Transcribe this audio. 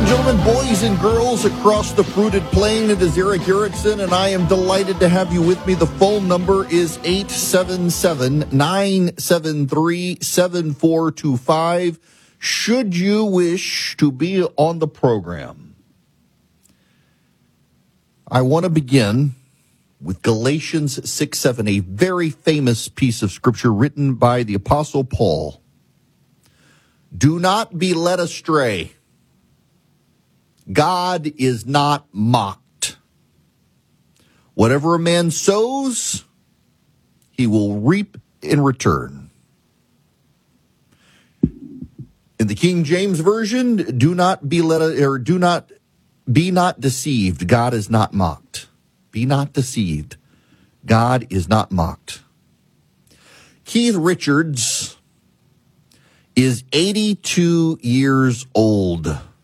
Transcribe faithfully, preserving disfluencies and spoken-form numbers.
Gentlemen, boys and girls across the fruited plain, it is Eric Erickson, and I am delighted to have you with me. The phone number is eight seven seven, nine seven three, seven four two five. Should you wish to be on the program, I want to begin with Galatians six seven, a very famous piece of scripture written by the Apostle Paul. Do not be led astray. God is not mocked. Whatever a man sows, he will reap in return. In the King James Version, do not be led, or do not be not deceived. God is not mocked. Be not deceived. God is not mocked. Keith Richards is eighty-two years old.